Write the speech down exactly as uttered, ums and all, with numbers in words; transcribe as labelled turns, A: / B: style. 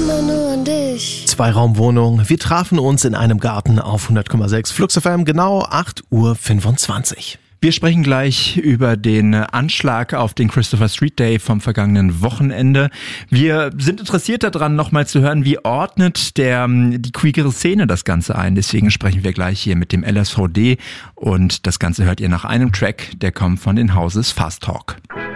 A: immer nur an dich.
B: Zwei-Raum-Wohnung. Wir trafen uns in einem Garten auf hundert Komma sechs Flux F M, genau acht Uhr fünfundzwanzig.
C: Wir sprechen gleich über den Anschlag auf den Christopher Street Day vom vergangenen Wochenende. Wir sind interessiert daran, nochmal zu hören, wie ordnet der, die queere Szene das Ganze ein. Deswegen sprechen wir gleich hier mit dem L S V D und das Ganze hört ihr nach einem Track, der kommt von den Houses Fast Talk.